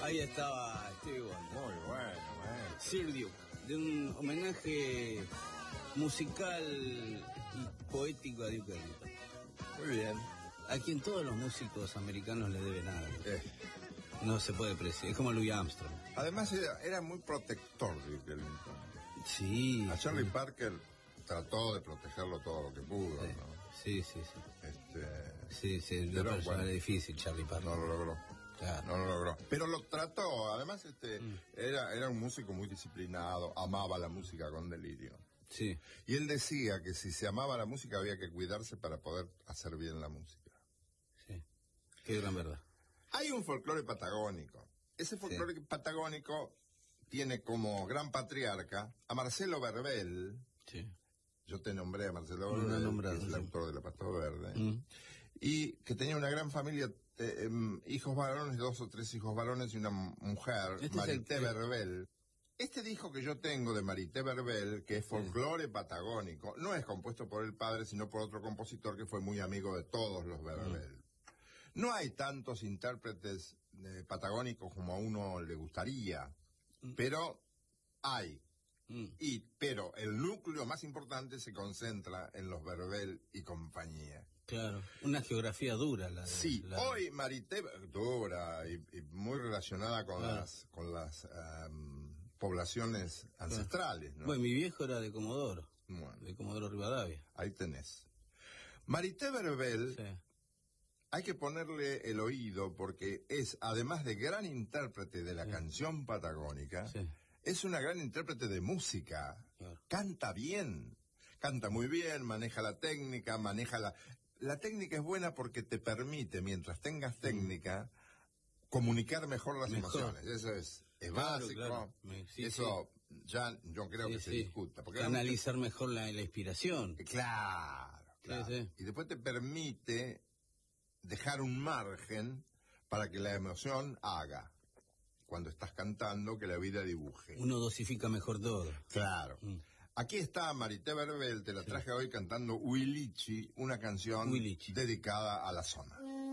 Ahí estaba Stevie Wonder. Muy bueno, Sir Duke, de un homenaje musical y poético a Duke Ellington. Muy bien. A quien todos los músicos americanos le deben algo. No se puede apreciar, es como Louis Armstrong. Además era muy protector Duke Ellington. Sí. A Charlie Parker trató de protegerlo todo lo que pudo, sí. ¿no? Sí. Sí, pero bueno, era difícil Charlie Parker. No lo logró. Claro. No lo logró. Pero lo trató, además era un músico muy disciplinado, amaba la música con delirio. Sí. Y él decía que si se amaba la música había que cuidarse para poder hacer bien la música. Sí. Qué gran verdad. Hay un folclore patagónico. Ese folclore patagónico tiene como gran patriarca a Marcelo Verbel. Sí. Yo te nombré a Marcelo Verbel, que es el autor de La Pasta Verde. Y que tenía una gran familia, hijos varones, 2 o 3 hijos varones y una mujer, Marité Verbel. Este disco que yo tengo de Marité Verbel, que es folclore patagónico, no es compuesto por el padre, sino por otro compositor que fue muy amigo de todos los Verbel. No hay tantos intérpretes patagónicos como a uno le gustaría, pero hay. Pero el núcleo más importante se concentra en los Verbel y compañía. Claro, una geografía dura la de... Sí, hoy Marité dura y muy relacionada con las poblaciones ancestrales, ¿no? Bueno, mi viejo era de Comodoro, de Comodoro Rivadavia. Ahí tenés. Marité Verbel, hay que ponerle el oído porque es, además de gran intérprete de la canción patagónica, es una gran intérprete de música. Canta bien, canta muy bien, maneja la técnica, La técnica es buena porque te permite, mientras tengas técnica, comunicar mejor las emociones. Eso es básico. Claro. Eso ya yo creo que se discuta. Porque analizar mejor la inspiración. Claro. Y después te permite dejar un margen para que la emoción haga. Cuando estás cantando, que la vida dibuje. Uno dosifica mejor todo. Claro. Aquí está Marité Verbel, te la traje hoy cantando Huilichi, una canción dedicada a la zona.